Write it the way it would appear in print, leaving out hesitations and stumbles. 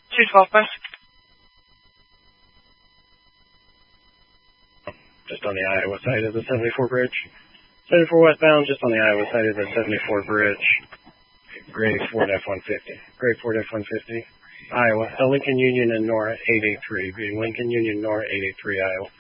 212 west. Just on the Iowa side of the 74 bridge. 74 westbound, just on the Iowa side of the 74 bridge. Gray Ford F-150. Gray Ford F-150. Iowa. Lincoln Union and Nora 883. Lincoln Union, Nora 883, Iowa.